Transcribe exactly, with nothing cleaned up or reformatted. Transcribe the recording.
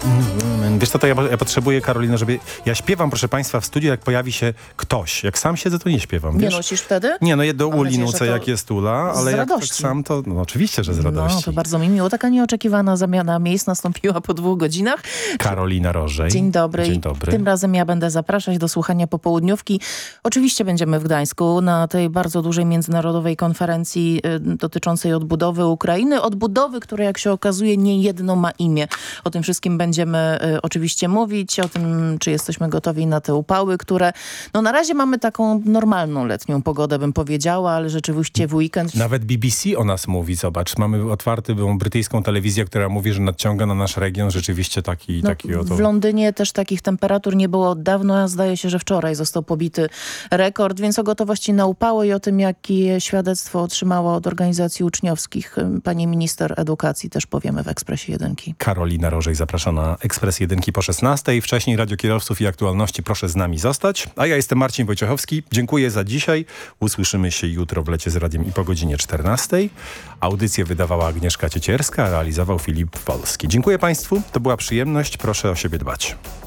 Wiesz co, to ja, ja potrzebuję, Karolina, żeby... Ja śpiewam, proszę państwa, w studiu, jak pojawi się ktoś. Jak sam siedzę, to nie śpiewam, wiesz? Nie nosisz wtedy? Nie, no do Mam Uli nadzieję, nucę, że to jak jest Ula, ale z jak tak radości. sam, to no, oczywiście, że z radości. No, to bardzo mi miło. Taka nieoczekiwana zamiana miejsc nastąpiła po dwóch godzinach. Karolina Rożej. Dzień dobry. Dzień dobry. Tym razem ja będę zapraszać do słuchania popołudniówki. Oczywiście będziemy w Gdańsku na tej bardzo dużej międzynarodowej konferencji y, dotyczącej odbudowy Ukrainy. Odbudowy, która jak się okazuje nie jedno ma imię. O tym wszystkim będziemy y, oczywiście mówić, o tym, czy jesteśmy gotowi na te upały, które no na razie mamy taką normalną letnią pogodę, bym powiedziała, ale rzeczywiście w weekend... Nawet B B C o nas mówi, zobacz. Mamy otwartą brytyjską telewizję, która mówi, że nadciąga na nasz region rzeczywiście taki, No, taki oto... W Londynie też takich temperatur nie było od dawna, a zdaje się, że wczoraj został pobity rekord, więc o gotowości na upały i o tym, jakie świadectwo otrzymała od organizacji uczniowskich pani minister edukacji, też powiemy w Ekspresie Jedynki. Karolina Rożej zaprasza na Ekspres Jedynki po szesnastej. Wcześniej Radio Kierowców i Aktualności, proszę z nami zostać. A ja jestem Marcin Wojciechowski. Dziękuję za dzisiaj. Usłyszymy się jutro w Lecie z Radiem i po godzinie czternastej. Audycję wydawała Agnieszka Ciecierska, a realizował Filip Wolski. Dziękuję Państwu. To była przyjemność. Proszę o siebie dbać.